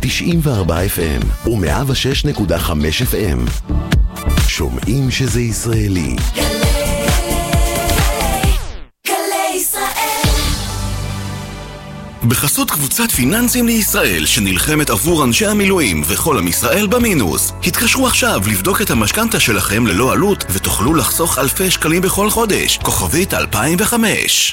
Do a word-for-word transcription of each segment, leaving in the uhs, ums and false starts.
תשעים וארבע אף אם ו-מאה ושש נקודה חמש אף אם. שומעים שזה ישראלי. בחסות קבוצת פיננסים לישראל שנלחמת עבור אנשי המילואים וכל עם ישראל במינוס. התקשרו עכשיו לבדוק את המשכנתה שלכם ללא עלות ותוכלו לחסוך אלפי שקלים בכל חודש. כוכבית אלפיים וחמש.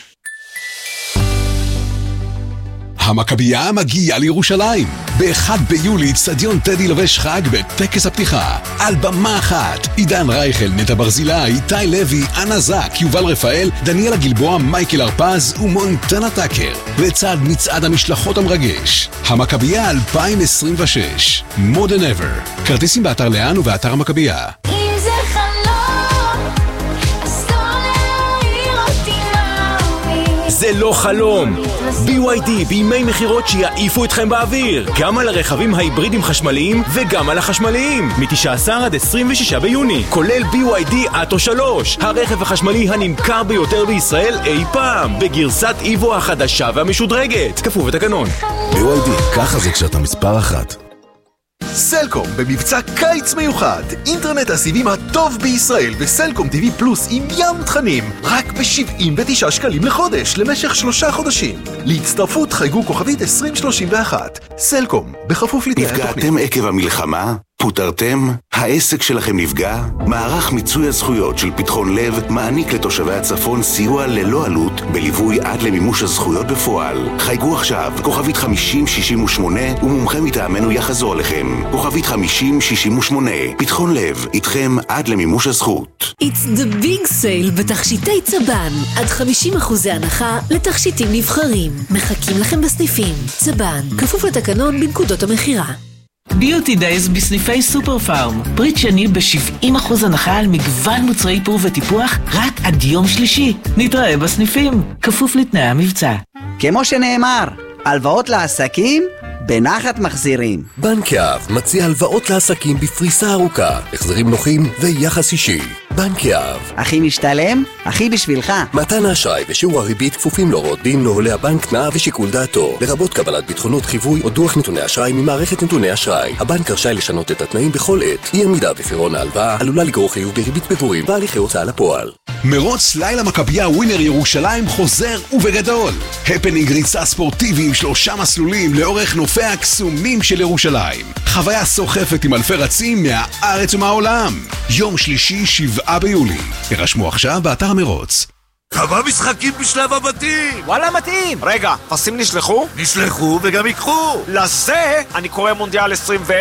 המכבייה מגיעה לירושלים. ב-אחד ביולי אצטדיון טדי לובש חג בטקס הפתיחה. על במה אחת, עידן רייכל, נטע ברזילי, איתי לוי, אנה זק, יובל רפאל, דניאלה גלבוע, מייקל הרפז ומונטנה טאקר. לצד מצעד המשלחות המרגש. המכבייה אלפיים עשרים ושש. More than ever. כרטיסים באתר לאן ובאתר המכבייה. אם זה חלום, אז לא להעיר אותי מאמי. זה לא חלום. בי וואי די בימי מחירות שיעיפו אתכם באוויר, גם על הרכבים ההיברידים חשמליים וגם על החשמליים, מ-תשעה עשר עד עשרים ושישה ביוני, כולל בי וואי די אטו שלוש, הרכב החשמלי הנמכר ביותר בישראל אי פעם, בגרסת איבו החדשה והמשודרגת, כפוף לתקנון. בי וואי די, ככה זה כשאתה מספר אחת. סלקום במבצע קיץ מיוחד, אינטרנט הסיבים הטוב בישראל וסלקום טיווי פלוס עם ים תכנים רק ב-שבעים ותשעה שקלים לחודש למשך שלושה חודשים. להצטרפות חייגו כוכבית עשרים שלושים ואחת. סלקום, בכפוף לתנאי התוכנית. נפגעתם עקב המלחמה? פוטרתם? העסק שלכם נפגע? מערך מיצוי הזכויות של פתחון לב מעניק לתושבי הצפון סיוע ללא עלות בליווי עד למימוש הזכויות בפועל. חייגו עכשיו, כוכבית חמישים שישים ושמונה ומומחה מטעמנו יחזור לכם. כוכבית חמישים שישים ושמונה. פתחון לב, איתכם עד למימוש הזכות. It's the big sale בתכשיטי צבן. עד חמישים אחוז הנחה לתכשיטים נבחרים. מחכים לכם בסניפים. צבן, כפוף לתקנון בנקודות המחירה. ביוטי דייז בסניפי סופר פארם. פריט שני ב-שבעים אחוז הנחה על מגוון מוצרי איפור וטיפוח רק עד יום שלישי. נתראה בסניפים, כפוף לתנאי המבצע. כמו שנאמר, הלוואות לעסקים בנחת מחזירים. בנק יהב מציע הלוואות לעסקים בפריסה ארוכה, החזרים נוחים ויחס אישי. בנק יהב. הכי משתלם, הכי בשבילך. מתן האשראי ושיעור הריבית כפופים להוראות דין, נוהלי הבנק, תנאיו ושיקול דעתו, לרבות קבלת ביטחונות חיווי או דוח נתוני אשראי ממערכת נתוני אשראי. הבנק רשאי לשנות את התנאים בכל עת. אי עמידה בפירעון ההלוואה עלולה לגרור חיוב בריבית פיגורים והליכי הוצאה לפועל. מרוץ לילה מכבייה ווינר ירושלים חוזר ובגדול. הפנינג ריצה ספורטיבי עם שלושה מסלולים לאורך נופי הקסומים של ירושלים. חוויה סוחפת עם אלפי רצים מהארץ ומהעולם. יום שלישי שבעה ביולי. הרשמו עכשיו באתר המרוץ. כמה משחקים בשלב הבתים! וואלה מתאים! רגע, פסים נשלחו? נשלחו וגם יקחו! לזה אני קורא מונדיאל עשרים ו...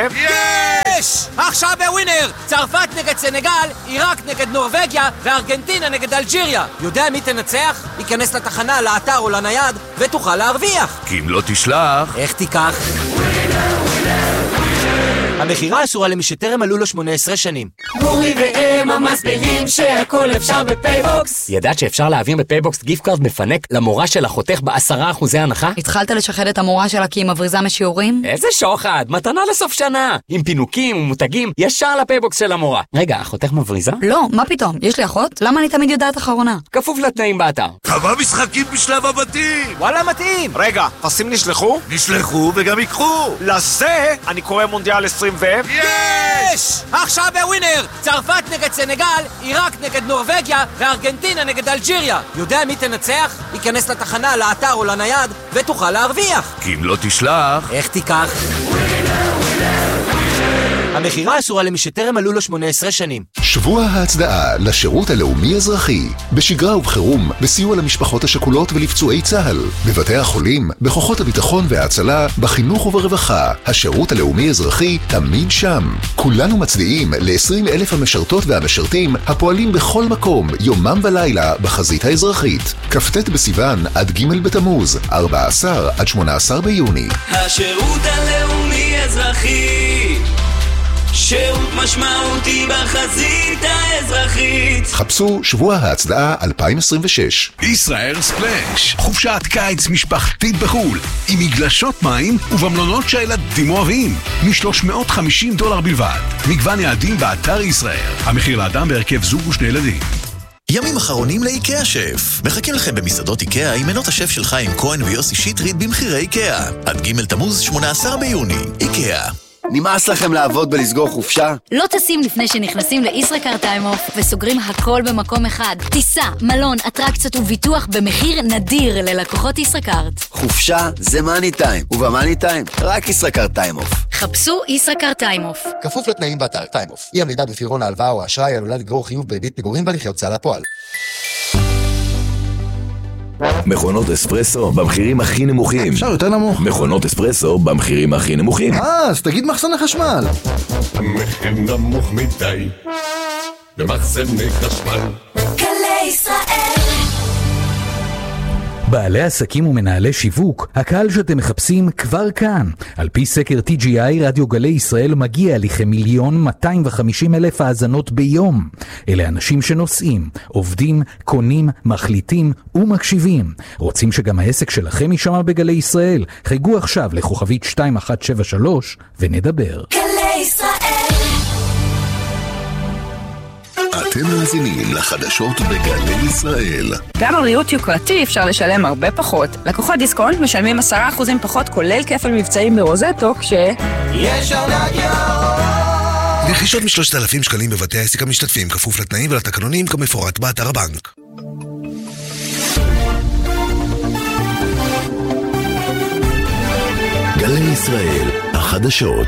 יש! עכשיו בווינר! צרפת נגד סנגל, עיראק נגד נורווגיה וארגנטינה נגד אלג'יריה. יודע מי תנצח? ייכנס לתחנה, לאתר או לנייד ותוכל להרוויח. כי אם לא תשלח... איך תיקח? המחירה אסורה למי שטרם מלאו לו שמונה עשרה שנים. גורי ואמה מסבירים שהכל אפשר בפייבוקס. ידעת שאפשר להעביר בפייבוקס גיפט קארד מפנק למורה של החותך בעשרה אחוזי הנחה? התחלת לשחד את המורה שלה כי היא מבריזה משיעורים? איזה שוחד, מתנה לסוף שנה. עם פינוקים ומותגים ישר לפייבוקס של המורה. רגע, החותך מבריזה? לא, מה פתאום? יש לי אחות? למה אני תמיד יודעת אחרונה? כפוף לתנאים באתר. כמה משחקים בשלב הבתים! וואלה מתאים! רגע, פסים נשלחו? נשלחו וגם יקחו! לזה אני קורא מונדיאל עשרים ו... יש! עכשיו בווינר! צרפת נגד סנגל, עיראק נגד נורווגיה וארגנטינה נגד אלג'יריה. יודע מי תנצח? ייכנס לתחנה, לאתר או לנייד ותוכל להרוויח. כי אם לא תשלח... איך תיקח? המחירה אסורה למי שטרם מלאו לו שמונה עשרה שנים. שבוע ההצדעה לשירות הלאומי אזרחי, בשגרה ובחירום, בסיוע למשפחות השכולות ולפצועי צה"ל, בבתי החולים, בכוחות הביטחון וההצלה, בחינוך וברווחה. השירות הלאומי אזרחי תמיד שם. כולנו מצדיעים ל-עשרים אלף המשרתות והמשרתים הפועלים בכל מקום, יומם ולילה, בחזית האזרחית. כ"ט בסיוון עד ג' בתמוז, ארבעה עשר עד שמונה עשר ביוני. השירות הלאומי אזרחי, שירות משמעותי בחזית האזרחית. חפשו שבוע ההצדעה אלפיים עשרים ושש. ישראל ספלאש, חופשת קיץ משפחתית בחול, עם מגלשות מים ובמלונות שהילדים אוהבים, מ-שלוש מאות וחמישים דולר בלבד. מגוון יעדים באתר ישראל. המחיר לאדם בהרכב זוג ושני ילדים. ימים אחרונים לאיקאה שף. מחכים לכם במסעדות איקאה עם מנות השף של חיים כהן ויוסי שטרית במחירי איקאה. עד ג' תמוז שמונה עשר ביוני. איקאה. נמאס לכם לעבוד ולסגור חופשה? לא טסים לפני שנכנסים לישראכרט טיים-אוף וסוגרים הכל במקום אחד. טיסה, מלון, אטרקציות וביטוח במחיר נדיר ללקוחות ישראכרט. חופשה זה מאני טיים, ובמאני טיים רק ישראכרט טיים-אוף. חפשו ישראכרט טיים-אוף. כפוף לתנאים באתר טיים-אוף. אי עמידה בפירעון ההלוואה או האשראי עלולה לגרור חיוב בריבית פיגורים בהליכי הוצאה לפועל. מכונות אספרסו במחירים הכי נמוכים. אפשר יותר נמוך. מכונות אספרסו במחירים הכי נמוכים. אה, אז תגיד מחסני חשמל. מחיר נמוך מדי במחסני חשמל. גלי ישראל. בעלי עסקים ומנהלי שיווק, הקהל שאתם מחפשים כבר כאן. על פי סקר טי ג'י איי, רדיו גלי ישראל מגיע לכמיליון מאתיים וחמישים אלף האזנות ביום. אלה אנשים שנוסעים, עובדים, קונים, מחליטים ומקשיבים. רוצים שגם העסק שלכם יישמע בגלי ישראל? חייגו עכשיו לכוכבית שתיים אחת שבע שלוש ונדבר. גלי ישראל. אתם מאזינים לחדשות בגלי ישראל. גם על ריהוט יוקרתי אפשר לשלם הרבה פחות. לקוחות דיסקונט משלמים עשרה אחוזים פחות, כולל כפל מבצעים ברוזטו, כש... יש ארנק ירוק! רכישות משלושת אלפים שקלים בבתי העסק המשתתפים, כפוף לתנאים ולתקנונים כמפורט באתר הבנק. גלי ישראל, החדשות.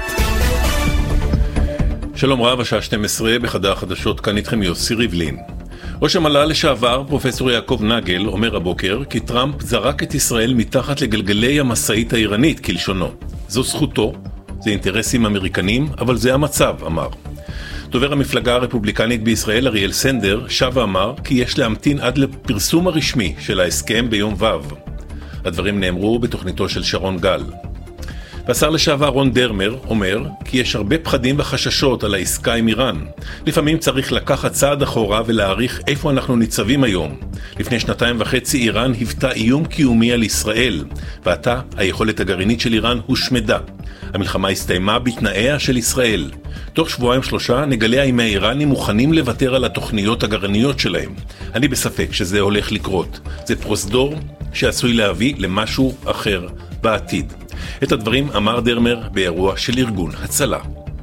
שלום רב, השעה שתים עשרה בחדר החדשות, כאן איתכם יוסי ריבלין. ראש המל"ל לשעבר, פרופסור יעקב נגל, אומר הבוקר כי טראמפ זרק את ישראל מתחת לגלגלי המשאית האיראנית, כלשונו. זו זכותו, זה אינטרסים אמריקנים, אבל זה המצב, אמר. דובר המפלגה הרפובליקנית בישראל, אריאל סנדר, שב ואמר כי יש להמתין עד לפרסום הרשמי של ההסכם ביום ו'. הדברים נאמרו בתוכניתו של שרון גל. והשר לשעבר רון דרמר אומר כי יש הרבה פחדים וחששות על העסקה עם איראן. לפעמים צריך לקחת צעד אחורה ולהעריך איפה אנחנו ניצבים היום. לפני שנתיים וחצי איראן היוותה איום קיומי על ישראל, ועתה היכולת הגרעינית של איראן הושמדה. המלחמה הסתיימה בתנאיה של ישראל. תוך שבועיים שלושה נגלה אם האיראנים מוכנים לוותר על התוכניות הגרעיניות שלהם. אני בספק שזה הולך לקרות. זה פרוזדור שעשוי להביא למשהו אחר בעתיד. את הדברים אמר דרמר באירוע של ארגון הצלה.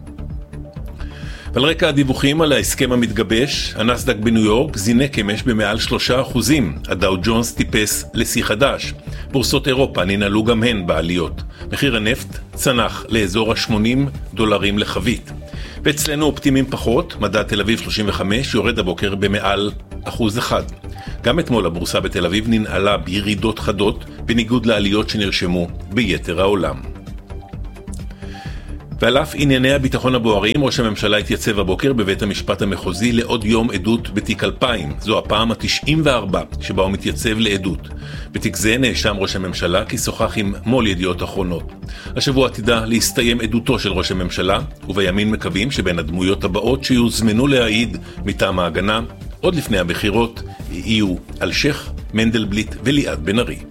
על רקע הדיווחים על ההסכם המתגבש, הנסדק בניו יורק זינק אמש במעל שלושה אחוזים. הדאו ג'ונס טיפס לשיא חדש. בורסות אירופה ננעלו גם הן בעליות. מחיר הנפט צנח לאזור ה-שמונים דולרים לחבית. ואצלנו אופטימיים פחות, מדד תל אביב שלושים וחמש יורד הבוקר במעל אחוז אחד. גם אתמול הבורסה בתל אביב ננעלה בירידות חדות, בניגוד לעליות שנרשמו ביתר העולם. ועל אף ענייני הביטחון הבוערים, ראש הממשלה התייצב הבוקר בבית המשפט המחוזי לעוד יום עדות בתיק אלפיים. זו הפעם ה-תשעים וארבע שבה הוא מתייצב לעדות. בתיק זה נאשם ראש הממשלה כי שוחח עם מול ידיעות אחרונות. השבוע עתידה להסתיים עדותו של ראש הממשלה, ובימין מקווים שבין הדמויות הבאות שיוזמנו להעיד מטעם ההגנה, עוד לפני הבחירות, יהיו אלשיך, מנדלבליט וליעד בן ארי.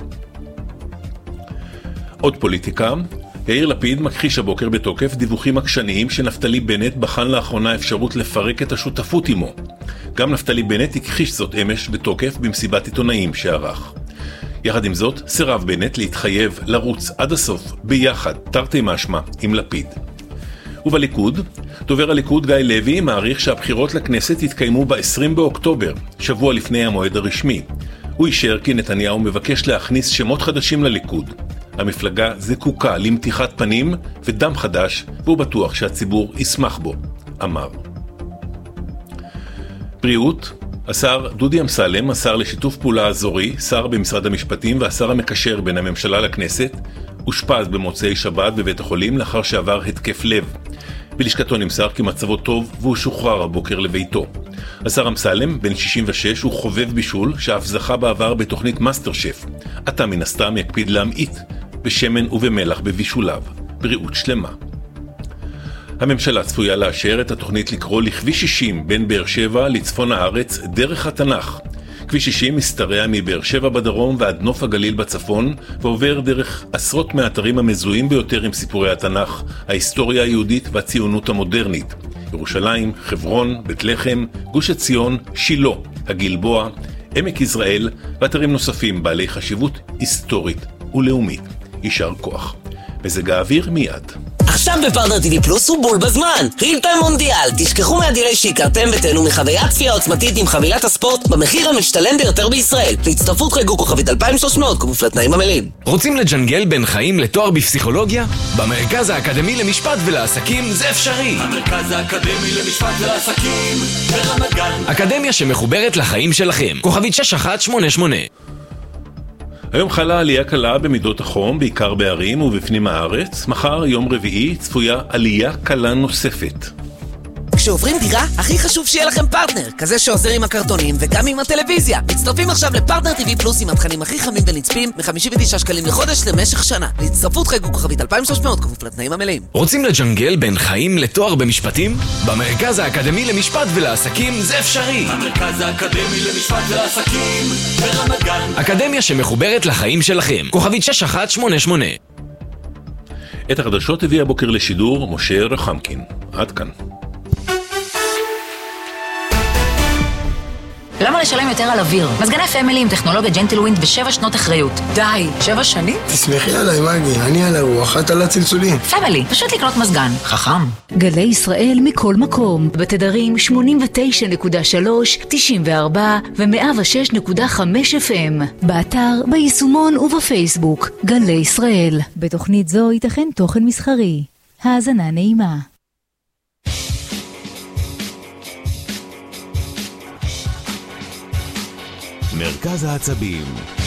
עוד פוליטיקה, יאיר לפיד מכחיש הבוקר בתוקף דיווחים עקשניים שנפתלי בנט בחן לאחרונה אפשרות לפרק את השותפות עמו. גם נפתלי בנט הכחיש זאת אמש בתוקף במסיבת עיתונאים שערך. יחד עם זאת, סירב בנט להתחייב לרוץ עד הסוף ביחד, תרתי משמע, עם לפיד. ובליכוד, דובר הליכוד גיא לוי מעריך שהבחירות לכנסת יתקיימו ב-עשרים באוקטובר, שבוע לפני המועד הרשמי. הוא אישר כי נתניהו מבקש להכניס שמות חדשים לליכוד. המפלגה זקוקה למתיחת פנים ודם חדש, והוא בטוח שהציבור ישמח בו, אמר. בריאות, השר דודי אמסלם, השר לשיתוף פעולה אזורי, שר במשרד המשפטים והשר המקשר בין הממשלה לכנסת, אושפז במוצאי שבת בבית החולים לאחר שעבר התקף לב. בלשכתו נמסר כי מצבו טוב והוא שוחרר הבוקר לביתו. השר אמסלם, בן שישים ושש, הוא חובב בישול שאף זכה בעבר בתוכנית מאסטר שף. עתה מן הסתם יקפיד להמעיט בשמן ובמלח בבישוליו. בריאות שלמה. הממשלה צפויה לאשר את התוכנית לקרוא לכביש שישים בין באר שבע לצפון הארץ דרך התנ"ך. כביש שישים משתרע מבאר שבע בדרום ועד נוף הגליל בצפון, ועובר דרך עשרות מהאתרים המזוהים ביותר עם סיפורי התנ"ך, ההיסטוריה היהודית והציונות המודרנית. ירושלים, חברון, בית לחם, גוש עציון, שילה הגלבוע, עמק יזרעאל ואתרים נוספים בעלי חשיבות היסטורית ולאומית. יישר כוח. מזג האוויר מיד. עכשיו בפרטנר טי וי פלוס הוא בול בזמן. רילטיים מונדיאל, תשכחו מהדילי שהכרתם ותהנו מחוויית צפייה עוצמתית עם חבילת הספורט במחיר המשתלם ביותר בישראל. להצטרפות חייגו כוכבית אלפיים ושלוש מאות כפוף לתנאים המלאים. רוצים לג'נגל בין חיים לתואר בפסיכולוגיה? במרכז האקדמי למשפט ולעסקים זה אפשרי. המרכז האקדמי למשפט ולעסקים ברמת גן. אקדמיה שמחוברת לחיים שלכם. כוכבית שש אחת שמונה שמונה. היום חלה עלייה קלה במידות החום, בעיקר בערים ובפנים הארץ. מחר, יום רביעי, צפויה עלייה קלה נוספת. כשעוברים דירה, הכי חשוב שיהיה לכם פרטנר, כזה שעוזר עם הקרטונים וגם עם הטלוויזיה. מצטרפים עכשיו לפרטנר טי וי פלוס עם התכנים הכי חמים ונצפים מ-חמישים ותשעה שקלים לחודש למשך שנה. להצטרפות חייגו כוכבית אלפיים ושלוש מאות כפוף לתנאים המלאים. רוצים לג'נגל בין חיים לתואר במשפטים? במרכז האקדמי למשפט ולעסקים זה אפשרי. המרכז האקדמי למשפט ולעסקים ברמת גן. אקדמיה שמחוברת לחיים שלכם. כוכבית שש אחת שמונה שמונה. את החדשות הביא הבוקר לשידור משה רחמקין. עד כאן. למה לשלם יותר על אוויר? מזגני פמילי עם טכנולוגיה ג'נטלווינד ושבע שנות אחריות. די, שבע שנים? תסמכי עליי, מגי, אני על הרוח, את על הצלצולים. פמילי, פשוט לקנות מזגן. חכם. גלי ישראל מכל מקום, בתדרים שמונים ותשע נקודה שלוש, תשעים וארבע ו-מאה ושש נקודה חמש אף אם. באתר, ביישומון ובפייסבוק. גלי ישראל. בתוכנית זו ייתכן תוכן מסחרי. האזנה נעימה. מרכז העצבים.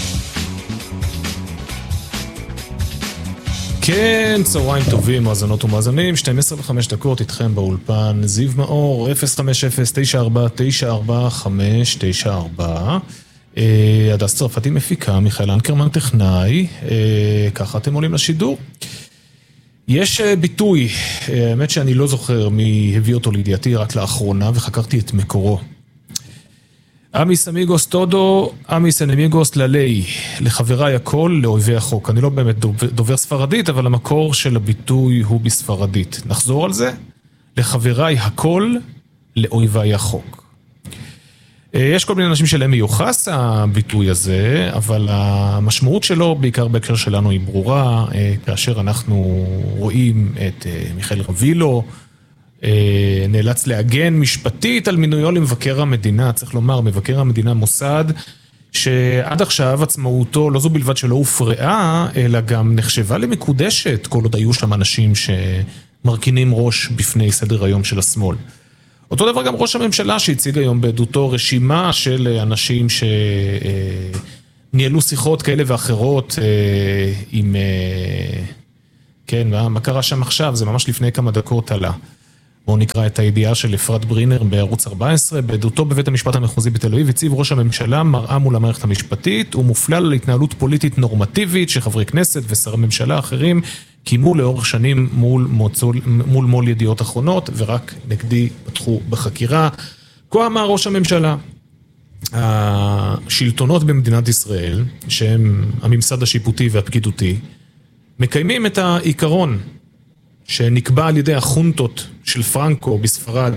כן, צהריים טובים, מאזנות ומאזנים, שתים עשרה וחמש דקות איתכם באולפן, זיו מאור, אפס חמש אפס תשע ארבע תשע ארבע חמש תשע ארבע. הדס צרפתי מפיקה, מיכאל אנקרמן טכנאי, ככה אתם עולים לשידור. יש ביטוי, האמת שאני לא זוכר מי הביא אותו לידיעתי רק לאחרונה, וחקרתי את מקורו. אמיס אמיגוס טודו, אמיס אמיגוס ללי, לחבריי הכל, לאויבי החוק. אני לא באמת דובר ספרדית, אבל המקור של הביטוי הוא בספרדית. נחזור על זה? לחבריי הכל, לאויבי החוק. יש כל מיני אנשים שלהם מיוחס הביטוי הזה, אבל המשמעות שלו, בעיקר בהקשר שלנו, היא ברורה, כאשר אנחנו רואים את מיכאל רבילו, נאלץ להגן משפטית על מינויו למבקר המדינה. צריך לומר, מבקר המדינה מוסד שעד עכשיו עצמאותו לא זו בלבד שלא הופרעה, אלא גם נחשבה למקודשת כל עוד היו שם אנשים שמרכינים ראש בפני סדר היום של השמאל. אותו דבר גם ראש הממשלה שהציג היום בעדותו רשימה של אנשים שניהלו שיחות כאלה ואחרות עם... כן, מה קרה שם עכשיו? זה ממש לפני כמה דקות עלה. בואו נקרא את הידיעה של אפרת ברינר בערוץ ארבע עשרה. בעדותו בבית המשפט המחוזי בתל אביב הציב ראש הממשלה מראה מול המערכת המשפטית ומופלל על התנהלות פוליטית נורמטיבית שחברי כנסת ושרי ממשלה אחרים קיימו לאורך שנים מול מוצול, מול מול ידיעות אחרונות, ורק נגדי פתחו בחקירה. כה אמר ראש הממשלה. השלטונות במדינת ישראל, שהם הממסד השיפוטי והפקידותי, מקיימים את העיקרון שנקבע על ידי החונטות של פרנקו בספרד,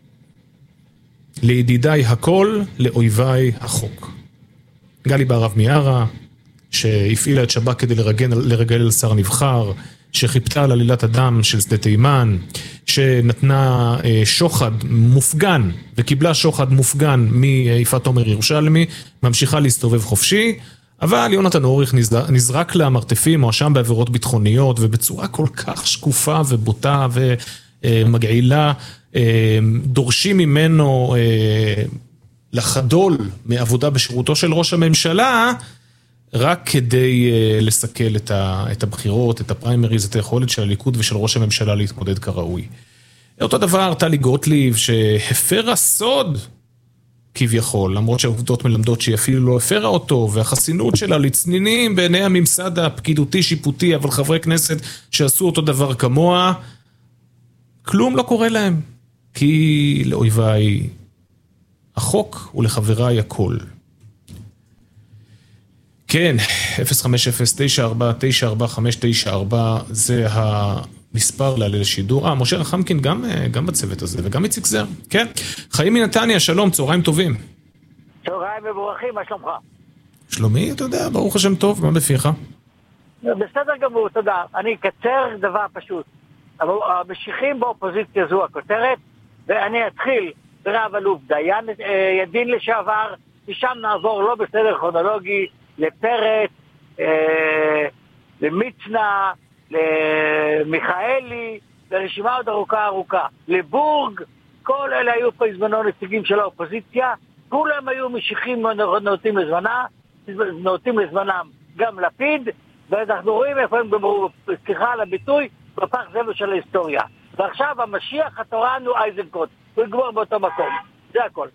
לידידיי הכל, לאויביי החוק. גלי בהרב מיארה, שהפעילה את שב"כ כדי לרגל, לרגל על שר נבחר, שחיפתה על עלילת הדם של שדה תימן, שנתנה אה, שוחד מופגן, וקיבלה שוחד מופגן מיפעת תומר ירושלמי, ממשיכה להסתובב חופשי, אבל יונתן אוריך נזרק למרתפים, מואשם בעבירות ביטחוניות, ובצורה כל כך שקופה ובוטה ומגעילה, דורשים ממנו לחדול מעבודה בשירותו של ראש הממשלה, רק כדי לסכל את הבחירות, את הפריימריז, את היכולת של הליכוד ושל ראש הממשלה להתמודד כראוי. אותו דבר, טלי גוטליב, שהפרה סוד, כביכול, למרות שהעובדות מלמדות שהיא אפילו לא הפרה אותו, והחסינות שלה לצנינים בעיני הממסד הפקידותי שיפוטי, אבל חברי כנסת שעשו אותו דבר כמוה, כלום לא קורה להם, כי לאויביי החוק ולחבריי הכל. כן, אפס חמש אפס תשע ארבע תשע ארבע חמש תשע ארבע זה המספר לעלה לשידור. אה, משה רחמקין גם, גם בצוות הזה, וגם איציק זר. כן, חיים מנתניה, שלום, צהריים טובים. צהריים מבורכים, מה שלומך? שלומי, אתה יודע, ברוך השם טוב, מה בפיך? בסדר גמור, תודה. אני אקצר דבר פשוט. המשיחים באופוזיציה זו הכותרת, ואני אתחיל ברב אלוף דיין ידין לשעבר, משם נעבור לא בסדר כרונולוגי, לפרט, אה, למצנע, למיכאלי, לרשימה עוד ארוכה ארוכה, לבורג, כל אלה היו פה הזמנו נציגים של האופוזיציה, כולם היו משיחים נאותים לזמנה, נאותים לזמנם גם לפיד, ואנחנו רואים איפה הם גמרו, סליחה על הביטוי, בפח זבל של ההיסטוריה. ועכשיו המשיח התורן הוא אייזנקוט, הוא יגמור באותו מקום, זה הכל.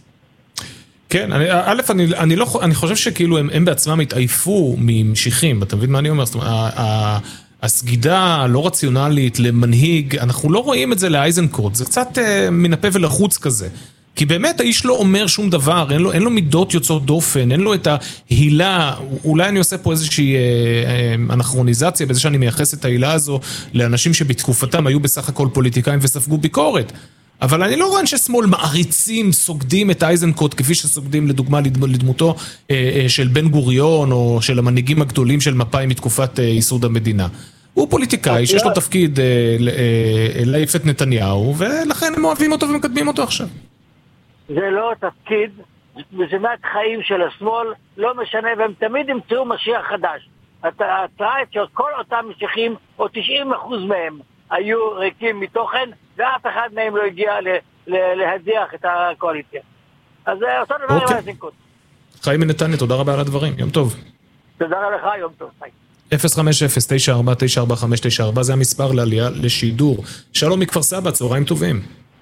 כן, אני, א', אני, אני, לא, אני חושב שכאילו הם, הם בעצמם התעייפו ממשיכים, אתה מבין מה אני אומר? זאת אומרת, הסגידה הלא רציונלית למנהיג, אנחנו לא רואים את זה לאייזנקוט, זה קצת אה, מן הפה ולחוץ כזה. כי באמת האיש לא אומר שום דבר, אין לו, אין לו מידות יוצאות דופן, אין לו את ההילה, אולי אני עושה פה איזושהי אה, אה, אנכרוניזציה, בזה שאני מייחס את ההילה הזו לאנשים שבתקופתם היו בסך הכל פוליטיקאים וספגו ביקורת. אבל אני לא רואה אנשי שמאל מעריצים, סוגדים את אייזנקוט, כפי שסוגדים לדוגמה לדמותו אה, אה, של בן גוריון, או של המנהיגים הגדולים של מפא"י מתקופת אה, ייסוד המדינה. הוא פוליטיקאי שיש לו תפקיד אה, אה, להעיף את נתניהו, ולכן הם אוהבים אותו ומקדמים אותו עכשיו. זה לא תפקיד, זה מעט חיים של השמאל, לא משנה, והם תמיד ימצאו משיח חדש. ההצעה שכל אותם משיחים, או תשעים אחוז מהם, היו ריקים מתוכן, ואף אחד מהם לא הגיע להדיח את הקואליציה. אז זה אותו דבר עם האזנקות. חיים מנתניה, תודה רבה על הדברים, יום טוב. תודה לך, יום טוב, ביי. אפס חמש אפס תשע ארבע תשע ארבע חמש תשע ארבע, זה המספר לעלייה לשידור. שלום מכפר סבא, צהריים טובים.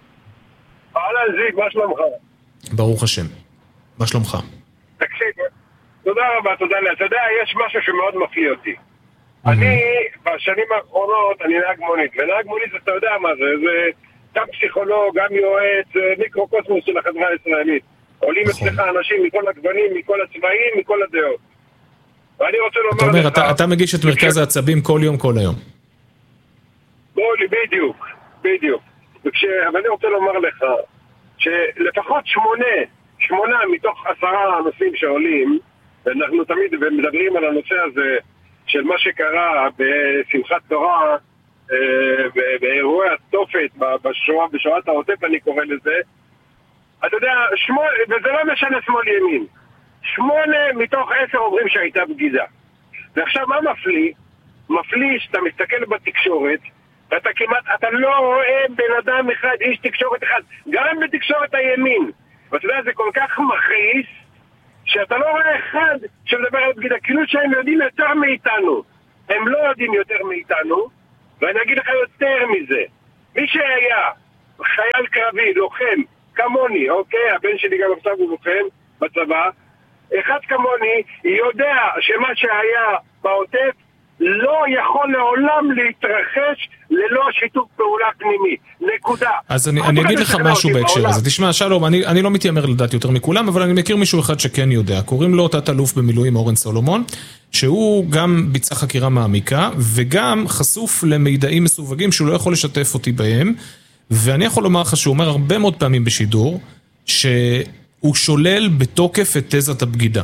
אהלן זיק, מה שלומך? ברוך השם. מה שלומך? תקשיב, תודה רבה, תודה לה. אתה יודע, יש משהו שמאוד מפליא אותי. אני, בשנים האחרונות, אני נהג מונית, ונהג מונית, אתה יודע מה זה, זה גם פסיכולוג, גם יועץ, מיקרוקוסמוס של החברה הישראלית. עולים אצלך אנשים מכל הגוונים, מכל הצבעים, מכל הדעות. ואני רוצה לומר אתה אומר, לך... אתה, אתה מגיש את מרכז העצבים כל יום, כל היום. בואי, בדיוק, בדיוק. וכש... אבל אני רוצה לומר לך, שלפחות שמונה, שמונה מתוך עשרה הנושאים שעולים, ואנחנו תמיד מדברים על הנושא הזה, של מה שקרה בשמחת תורה, באירועי התופת, בשואה, בשואת העוטף אני קורא לזה, אתה יודע, שמונה, וזה לא משנה שמאל ימין, שמונה מתוך עשר אומרים שהייתה בגידה. ועכשיו מה מפליא? מפליא שאתה מסתכל בתקשורת, ואתה כמעט, אתה לא רואה בן אדם אחד, איש תקשורת אחד, גם בתקשורת הימין. ואתה יודע, זה כל כך מכעיס, שאתה לא רואה אחד שמדבר על בגידה, כאילו שהם יודעים יותר מאיתנו. הם לא יודעים יותר מאיתנו, ואני אגיד לך יותר מזה. מי שהיה חייל קרבי, לוחם, כמוני, אוקיי? הבן שלי גם עכשיו הוא לוחם בצבא, אחד כמוני יודע שמה שהיה בעוטף לא יכול לעולם להתרחש ללא שיתוף פעולה פנימי. נקודה. אז אני, אני אגיד לך משהו בהקשר הזה. תשמע, שלום, אני, אני לא מתיימר לדעת יותר מכולם, אבל אני מכיר מישהו אחד שכן יודע. קוראים לו תת אלוף במילואים אורן סולומון, שהוא גם ביצע חקירה מעמיקה, וגם חשוף למידעים מסווגים שהוא לא יכול לשתף אותי בהם, ואני יכול לומר לך שהוא אומר הרבה מאוד פעמים בשידור, שהוא שולל בתוקף את תזת הבגידה.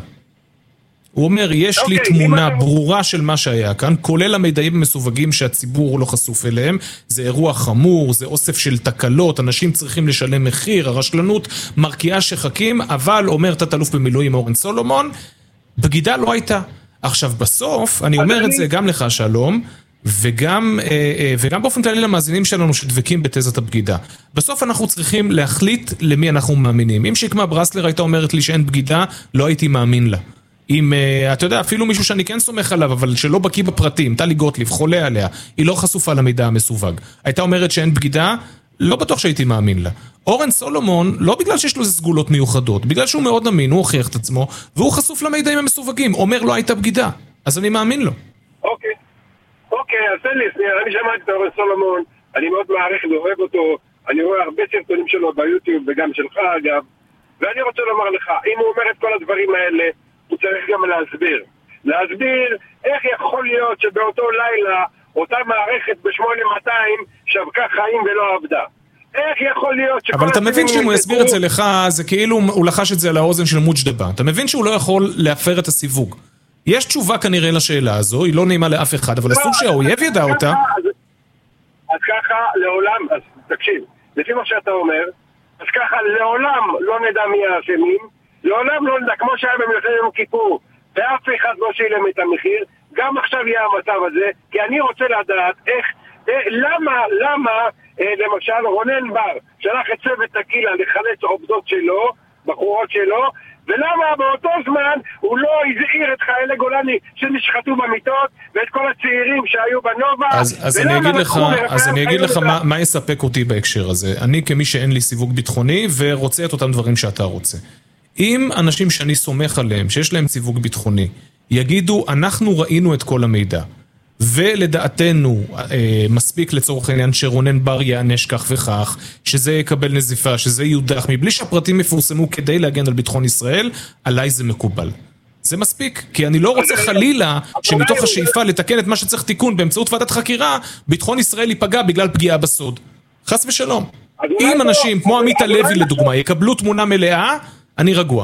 הוא אומר, יש לי תמונה ברורה של מה שהיה כאן, כולל המידעים המסווגים שהציבור לא חשוף אליהם, זה אירוע חמור, זה אוסף של תקלות, אנשים צריכים לשלם מחיר, הרשלנות מרקיעה שחקים, אבל אומר תת אלוף במילואים אורן סולומון, בגידה לא הייתה. עכשיו בסוף, אני אומר את זה גם לך שלום, וגם, וגם באופן כללי למאזינים שלנו שדבקים בתזת הבגידה. בסוף אנחנו צריכים להחליט למי אנחנו מאמינים. אם שקמה ברסלר הייתה אומרת לי שאין בגידה, לא הייתי מאמין לה. אם, אתה יודע, אפילו מישהו שאני כן סומך עליו, אבל שלא בקיא בפרטים, טלי גוטליב, חולה עליה, היא לא חשופה למידע המסווג. הייתה אומרת שאין בגידה, לא בטוח שהייתי מאמין לה. אורן סולומון, לא בגלל שיש לו איזה סגולות מיוחדות, בגלל שהוא מאוד אמין, הוא הוכיח את עצמו, והוא חשוף למידעים המסווגים, אומר לא הייתה בגידה. אז אני מאמין לו. אוקיי. אוקיי, אז תן לי, אני שמעתי את אורן סולומון, אני מאוד מעריך ואוהב אותו, אני רואה הרבה סרטונים שלו ביוטיוב וגם שלך אגב, ואני רוצה לומר לך, אם הוא אומר את כל הדברים האלה, הוא צריך גם להסביר. להסביר איך יכול להיות שבאותו לילה אותה מערכת ב-שמונה מאתיים שבקה חיים ולא עבדה. איך יכול להיות שכל... אבל אתה מבין שאם הוא יסביר את זה לך, זה כאילו הוא לחש את זה על האוזן של מוג'דבה. אתה מבין שהוא לא יכול להפר את הסיווג. יש תשובה כנראה לשאלה הזו, היא לא נעימה לאף אחד, אבל אסור שהאויב ידע אותה. אז ככה לעולם, אז תקשיב, לפי מה שאתה אומר, אז ככה לעולם לא נדע מי האשמים, לעולם לא נדע, כמו שהיה במלחמת יום כיפור, ואף אחד לא שילם את המחיר, גם עכשיו יהיה המצב הזה, כי אני רוצה לדעת איך, למה, למה, למשל רונן בר שלח את צוות הקילה לחלץ עובדות שלו, בחורות שלו, ולמה באותו זמן הוא לא הזהיר את חיילי גולני שנשחטו במיטות ואת כל הצעירים שהיו בנובה. אז, אז אני אגיד לך, אז אני אגיד לך מה, מה יספק אותי בהקשר הזה. אני כמי שאין לי סיווג ביטחוני ורוצה את אותם דברים שאתה רוצה. אם אנשים שאני סומך עליהם, שיש להם סיווג ביטחוני, יגידו אנחנו ראינו את כל המידע, ולדעתנו אה, מספיק לצורך העניין שרונן בר יענש כך וכך, שזה יקבל נזיפה, שזה יודח, מבלי שהפרטים יפורסמו כדי להגן על ביטחון ישראל, עליי זה מקובל. זה מספיק, כי אני לא רוצה חלילה שמתוך השאיפה לתקן את מה שצריך תיקון באמצעות ועדת חקירה, ביטחון ישראל ייפגע בגלל פגיעה בסוד. חס ושלום. אם אנשים כמו עמית הלוי לדוגמה יקבלו תמונה מלאה, אני רגוע.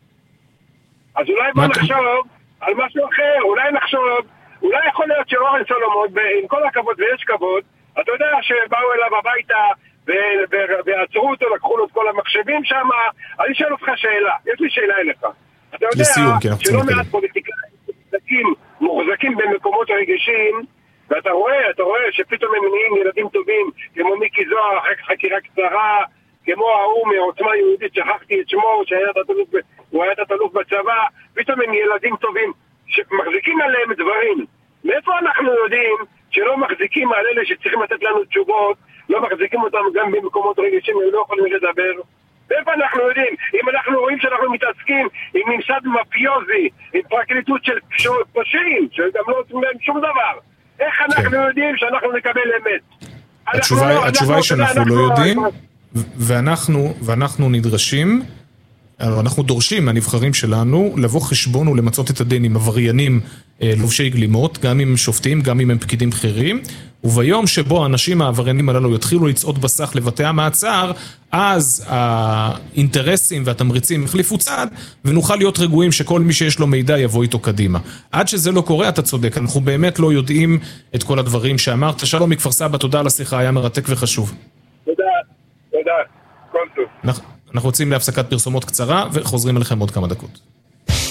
אז אולי בוא נחשוב על משהו אחר, אולי נחשוב... אולי יכול להיות שאורן סולומון, עם כל הכבוד ויש כבוד, אתה יודע שבאו אליו הביתה ועצרו אותו, לקחו לו את כל המחשבים שם, אני שואל אותך שאלה, יש לי שאלה אליך. אתה יודע שלא מעט פוליטיקאים מוחזקים במקומות רגישים, ואתה רואה, אתה רואה שפתאום הם נהיים ילדים טובים, כמו מיקי זוהר, אחרי חקירה קצרה, כמו ההוא מעוצמה יהודית, שכחתי את שמו, שהוא היה תת-אלוף בצבא, פתאום הם ילדים טובים. שמחזיקים עליהם דברים. מאיפה אנחנו יודעים שלא מחזיקים על אלה שצריכים לתת לנו תשובות, לא מחזיקים אותם גם במקומות רגישים, הם לא יכולים לדבר? מאיפה אנחנו יודעים? אם אנחנו רואים שאנחנו מתעסקים עם ממסד מפיוזי, עם פרקליטות של פושעים, שגם לא עושים להם שום דבר, איך אנחנו יודעים שאנחנו נקבל אמת? התשובה היא שאנחנו לא יודעים, ואנחנו נדרשים, אנחנו דורשים מהנבחרים שלנו לבוא חשבון ולמצות את הדין עם עבריינים לובשי גלימות, גם אם הם שופטים, גם אם הם פקידים בכירים, וביום שבו האנשים העבריינים הללו יתחילו לצעוד בסך לבתי המעצר, אז האינטרסים והתמריצים יחליפו צד, ונוכל להיות רגועים שכל מי שיש לו מידע יבוא איתו קדימה. עד שזה לא קורה, אתה צודק, אנחנו באמת לא יודעים את כל הדברים שאמרת. שלום מכפר סבא, תודה על השיחה, היה מרתק וחשוב. תודה, תודה, כל טוב. אנחנו רוצים להפסקת פרסומות קצרה וחוזרים אליכם עוד כמה דקות.